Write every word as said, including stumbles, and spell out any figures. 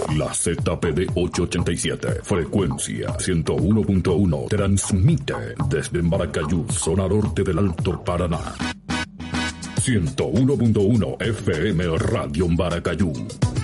La Z P D ochocientos ochenta y siete, frecuencia ciento uno punto uno, transmite desde Maracayú, zona norte del Alto Paraná. ciento uno punto uno F M Radio Maracayú.